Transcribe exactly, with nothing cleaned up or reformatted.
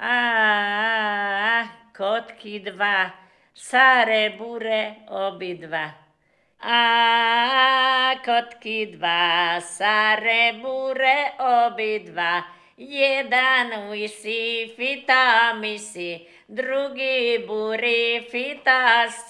A, kotki dwa, sare bure obydwa. A, kotki dwa, sare bure obydwa. Jeden łysy fita misy, drugi bury fita